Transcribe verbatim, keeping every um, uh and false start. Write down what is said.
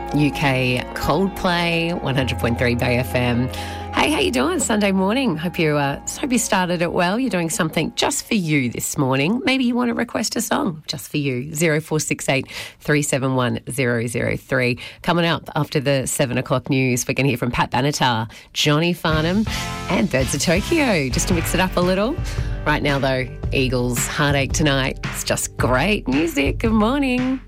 U K Coldplay, one hundred point three Bay F M. Hey, how you doing? Sunday morning. Hope you uh, hope you started it well. You're doing something just for you this morning. Maybe you want to request a song just for you. zero four six eight, three seven one, zero zero three. Coming up after the seven o'clock news, we're going to hear from Pat Benatar, Johnny Farnham and Birds of Tokyo, just to mix it up a little. Right now, though, Eagles, Heartache Tonight. It's just great music. Good morning.